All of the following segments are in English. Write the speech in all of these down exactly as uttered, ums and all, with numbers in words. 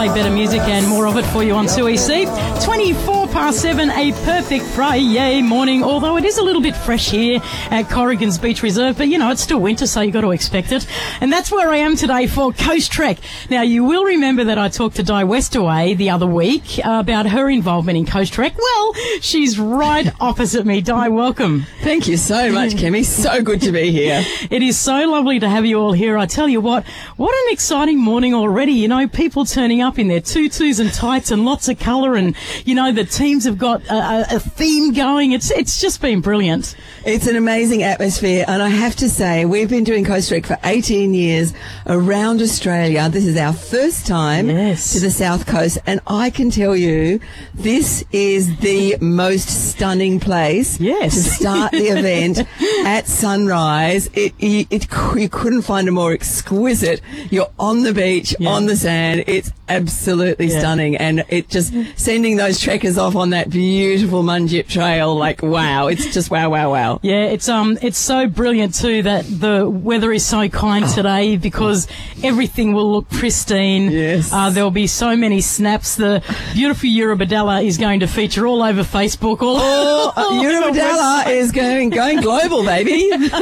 play better music and more of it for you on two E C. twenty-four past seven, a perfect Friday morning, although it is a little bit fresh here at Corrigan's Beach Reserve, but you know, it's still winter, so you've got to expect it. And that's where I am today for Coast Trek. Now, you will remember that I talked to Di Westaway the other week about her involvement in Coast Trek. Well, she's right opposite me. Di, welcome. Thank you so much, Kemi. So good to be here. It is so lovely to have you all here. I tell you what, what an exciting morning already. You know, people turning up in their tutus and tights and lots of colour, and, you know, the teams have got a, a theme going. It's it's just been brilliant. It's an amazing atmosphere, and I have to say, we've been doing Coast Trek for eighteen years around Australia. This is our first time yes. to the South Coast, and I can tell you, this is the most stunning place yes. to start the event at sunrise. It, it, it, you couldn't find a more exquisite. You're on the beach, yeah. on the sand. It's absolutely yeah. stunning, and it just sending those trekkers off on that beautiful Munjip Trail, like wow, it's just wow, wow, wow. Yeah, it's um, it's so brilliant too that the weather is so kind oh. today, because everything will look pristine. Yes, uh, there will be so many snaps. The beautiful Eurobodalla is going to feature all over Facebook. All oh, Eurobodalla is going going global, baby.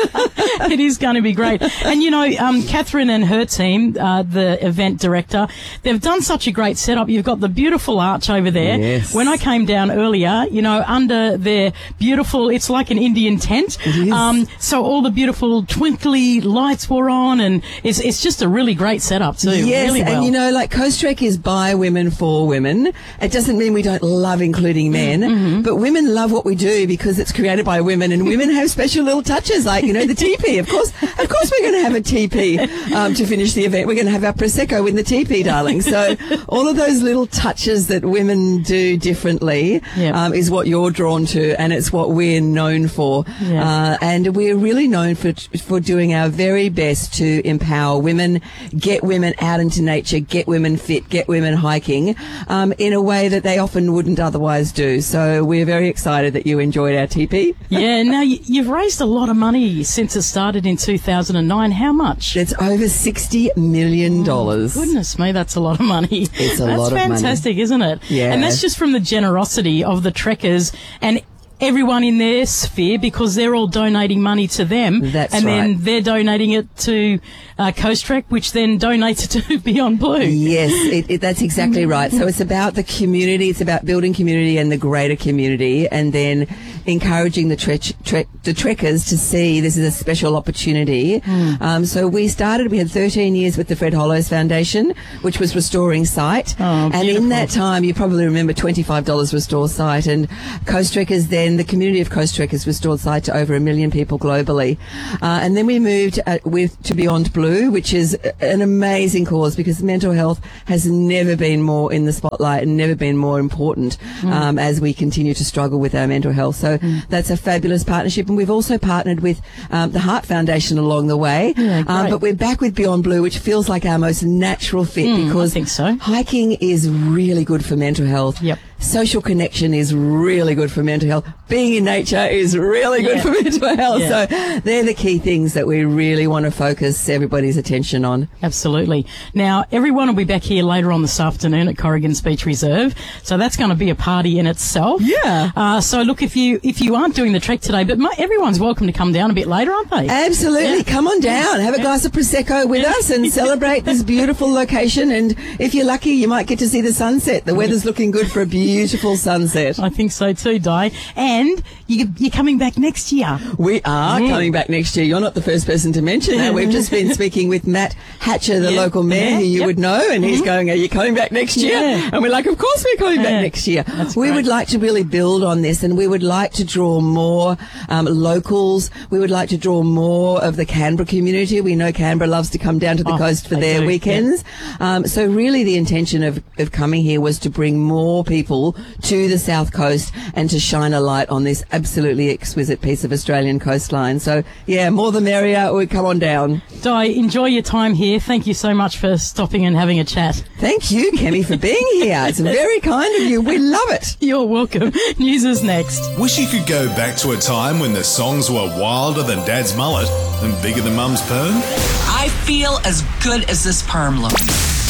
It is going to be great. And you know, um, Catherine and her team, uh, the event director, they've done such a great setup. You've got the beautiful arch over there. Yes. When I came down earlier, you know, under their beautiful, it's like an Indian tent. It is. Um, so all the beautiful twinkly lights were on, and it's it's just a really great setup too. Yes, really well. And you know, like Coast Trek is by women for women. It doesn't mean we don't love including men, mm-hmm. but women love what we do because it's created by women, and women have special little touches, like, you know, the teepee. Of course, of course, we're going to have a teepee um, to finish the event. We're going to have our prosecco in the teepee, darling. So all of those little touches that women do differently yep. um, is what you're drawn to, and it's what we're known for. Yeah. Uh, and we're really known for for doing our very best to empower women, get women out into nature, get women fit, get women hiking um, in a way that they often wouldn't otherwise do. So we're very excited that you enjoyed our teepee. Yeah, now you, you've raised a lot of money since it started in two thousand nine. How much? It's over sixty million dollars. Oh, goodness me, that's a lot of money. It's a that's lot of money. That's fantastic, isn't it? Yeah. And that's just from the generosity of the trekkers and everyone in their sphere, because they're all donating money to them. That's and right. then they're donating it to uh, Coast Trek, which then donates it to Beyond Blue. Yes, it, it, that's exactly right. So it's about the community, it's about building community and the greater community, and then encouraging the tre- tre- the trekkers to see this is a special opportunity. Mm. Um, so we started, we had thirteen years with the Fred Hollows Foundation, which was restoring site. Oh, and in that time, you probably remember twenty-five dollars restore site, and Coast Trekkers then, the community of Coast Trekkers restored site to over a million people globally. Uh, and then we moved uh, with to Beyond Blue, which is an amazing cause, because mental health has never been more in the spotlight and never been more important mm. um, as we continue to struggle with our mental health. So mm. that's a fabulous partnership. And we've also partnered with um, the Heart Foundation along the way. Yeah, um, but we're back with Beyond Blue, which feels like our most natural fit mm, because I think so. hiking is really good for mental health. Yep. Social connection is really good for mental health. Being in nature is really good yeah. for mental health. Yeah. So they're the key things that we really want to focus everybody's attention on. Absolutely. Now, everyone will be back here later on this afternoon at Corrigan's Beach Reserve. So that's going to be a party in itself. Yeah. Uh, so look, if you if you aren't doing the trek today, but my, everyone's welcome to come down a bit later, aren't they? Absolutely. Yeah. Come on down. Have a glass of Prosecco with Yeah. us and celebrate this beautiful location. And if you're lucky, you might get to see the sunset. The weather's looking good for a beautiful sunset. I think so too, Di. And you, you're coming back next year. We are Mm. coming back next year. You're not the first person to mention that. We've just been speaking with Matt Hatcher, the Yeah. local mayor, Yeah. who you Yep. would know, and he's Mm-hmm. going, are you coming back next year? Yeah. And we're like, of course we're coming Yeah. back next year. That's we great. would like to really build on this, and we would like to draw more um, locals. We would like to draw more of the Canberra community. We know Canberra loves to come down to the Oh, coast for they their do, weekends. Um, so really the intention of, of coming here was to bring more people to the South Coast and to shine a light on this absolutely exquisite piece of Australian coastline. So, yeah, more the merrier. We come on down. Di, enjoy your time here. Thank you so much for stopping and having a chat. Thank you, Kemi, for being here. It's very kind of you. We love it. You're welcome. News is next. Wish you could go back to a time when the songs were wilder than Dad's mullet and bigger than Mum's perm? I feel as good as this perm looks.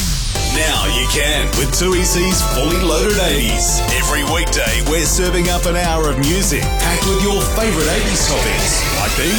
Now you can with two E C's Fully Loaded eighties. Every weekday, we're serving up an hour of music packed with your favourite eighties topics, like these.